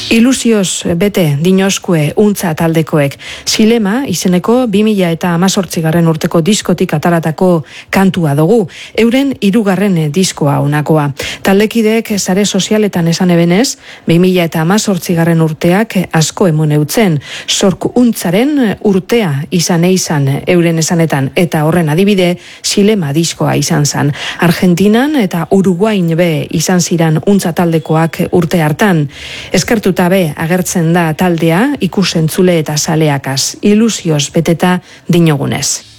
Ilusioz bete dinoskue untza taldekoek. Xilema izeneko 2018 urteko diskotik ataratako kantua dugu. Euren 3. diskoa honakoa. Taldekideek sare sozialetan esan ebenez, 2018 urteak asko emon eutzen. Sork untzaren urtea izan euren esanetan. Eta horren adibide, Xilema diskoa izan zan. Argentinan eta Uruguain be izan ziran untza taldekoak urte hartan. Eskertuta be agertzen da taldea ikusentzule eta saleakaz, ilusioz beteta dinogunez.